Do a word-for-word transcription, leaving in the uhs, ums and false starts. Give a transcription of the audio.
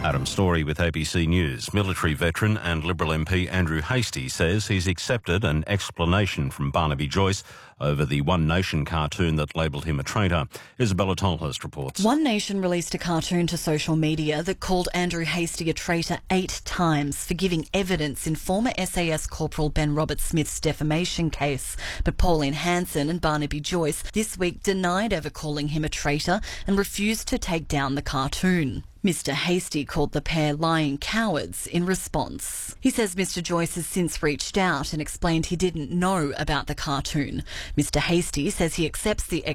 Adam Story with A B C News. Military veteran and Liberal M P Andrew Hastie says he's accepted an explanation from Barnaby Joyce over the One Nation cartoon that labelled him a traitor. Isabella Tolhurst reports. One Nation released a cartoon to social media that called Andrew Hastie a traitor eight times for giving evidence in former S A S Corporal Ben Robert-Smith's defamation case. But Pauline Hanson and Barnaby Joyce this week denied ever calling him a traitor and refused to take down the cartoon. Mister Hastie called the pair lying cowards in response. He says Mister Joyce has since reached out and explained he didn't know about the cartoon. Mister Hastie says he accepts the